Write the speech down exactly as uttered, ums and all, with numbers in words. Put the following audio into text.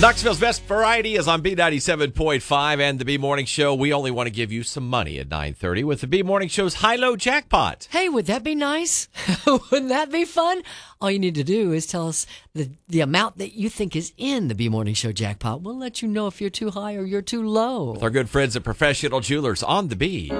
Knoxville's Best Variety is on B ninety-seven point five and the B Morning Show. We only want to give you some money at nine thirty with the B Morning Show's high-low jackpot. Hey, would that be nice? Wouldn't that be fun? All you need to do is tell us the, the amount that you think is in the B Morning Show jackpot. We'll let you know if you're too high or you're too low. With our good friends at Professional Jewelers on the B.